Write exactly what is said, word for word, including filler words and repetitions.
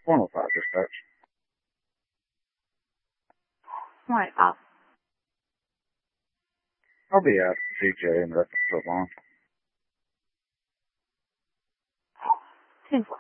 one oh five dispatch. Right, Bob. I'll be at C J in reference to Vaughn. ten four.